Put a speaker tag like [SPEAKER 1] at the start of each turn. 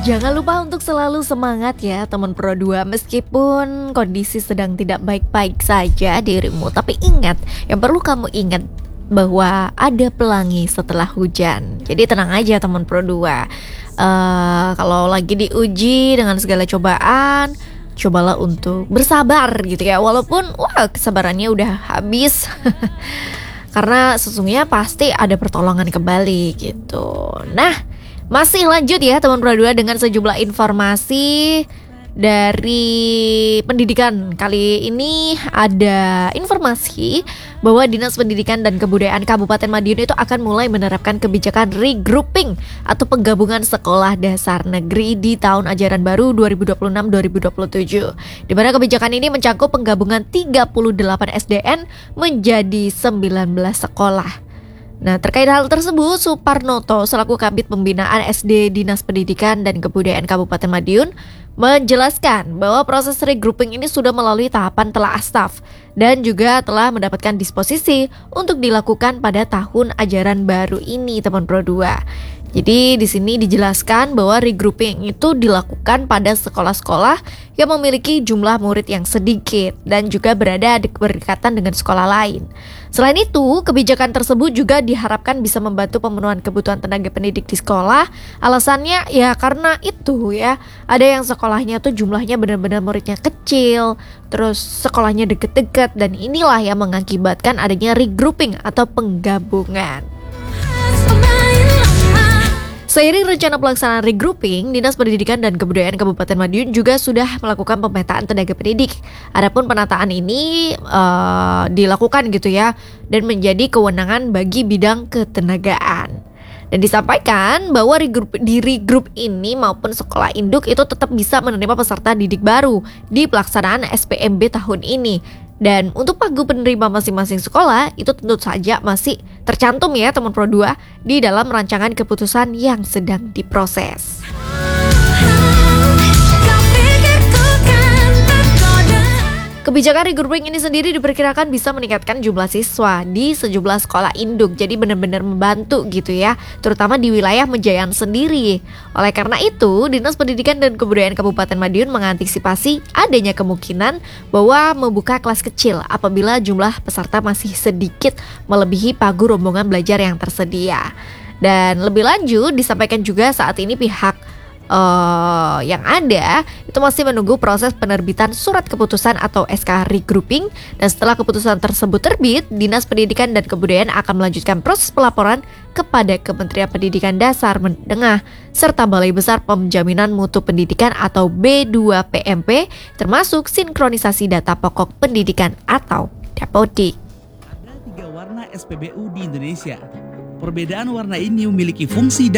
[SPEAKER 1] Jangan lupa untuk selalu semangat ya teman Pro 2. Meskipun kondisi sedang tidak baik-baik saja dirimu, tapi ingat, yang perlu kamu ingat bahwa ada pelangi setelah hujan. Jadi tenang aja teman Pro 2. Kalau lagi diuji dengan segala cobaan, cobalah untuk bersabar gitu ya. Walaupun kesabarannya udah habis. Karena sesungguhnya pasti ada pertolongan kembali gitu. Nah, masih lanjut ya teman Pro 2 dengan sejumlah informasi dari pendidikan. Kali ini ada informasi bahwa Dinas Pendidikan dan Kebudayaan Kabupaten Madiun itu akan mulai menerapkan kebijakan regrouping atau penggabungan sekolah dasar negeri di tahun ajaran baru 2026-2027. Di mana kebijakan ini mencakup penggabungan 38 SDN menjadi 19 sekolah. Nah, terkait hal tersebut, Suparnoto selaku Kabid Pembinaan SD Dinas Pendidikan dan Kebudayaan Kabupaten Madiun menjelaskan bahwa proses regrouping ini sudah melalui tahapan telaah staf dan juga telah mendapatkan disposisi untuk dilakukan pada tahun ajaran baru ini, teman Pro 2. Jadi di sini dijelaskan bahwa regrouping itu dilakukan pada sekolah-sekolah yang memiliki jumlah murid yang sedikit dan juga berada di berdekatan dengan sekolah lain. Selain itu, kebijakan tersebut juga diharapkan bisa membantu pemenuhan kebutuhan tenaga pendidik di sekolah. Alasannya ya karena itu ya, ada yang sekolahnya tuh jumlahnya benar-benar muridnya kecil, terus sekolahnya deket-deket, dan inilah yang mengakibatkan adanya regrouping atau penggabungan. Seiring rencana pelaksanaan regrouping, Dinas Pendidikan dan Kebudayaan Kabupaten Madiun juga sudah melakukan pemetaan tenaga pendidik. Adapun penataan ini dilakukan gitu ya, dan menjadi kewenangan bagi bidang ketenagaan. Dan disampaikan bahwa di regroup ini maupun sekolah induk itu tetap bisa menerima peserta didik baru di pelaksanaan SPMB tahun ini. Dan untuk pagu penerima masing-masing sekolah itu tentu saja masih tercantum ya teman Pro 2 di dalam rancangan keputusan yang sedang diproses. Kebijakan regrouping ini sendiri diperkirakan bisa meningkatkan jumlah siswa di sejumlah sekolah induk. Jadi benar-benar membantu gitu ya, terutama di wilayah Mejayan sendiri. Oleh karena itu, Dinas Pendidikan dan Kebudayaan Kabupaten Madiun mengantisipasi adanya kemungkinan bahwa membuka kelas kecil apabila jumlah peserta masih sedikit melebihi pagu rombongan belajar yang tersedia. Dan lebih lanjut disampaikan juga saat ini pihak yang ada itu masih menunggu proses penerbitan surat keputusan atau SK regrouping, dan setelah keputusan tersebut terbit, Dinas Pendidikan dan Kebudayaan akan melanjutkan proses pelaporan kepada Kementerian Pendidikan Dasar Menengah serta Balai Besar Penjaminan Mutu Pendidikan atau B2PMP, termasuk sinkronisasi data pokok pendidikan atau Dapodik.
[SPEAKER 2] Ada 3 warna SPBU di Indonesia. Perbedaan warna ini memiliki fungsi